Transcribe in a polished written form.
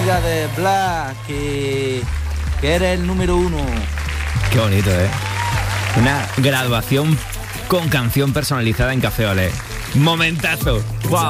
amiga de Black, que eres el número 1. Qué bonito, ¿eh? Una graduación con canción personalizada en Café Olé. Momentazo. ¡Wow!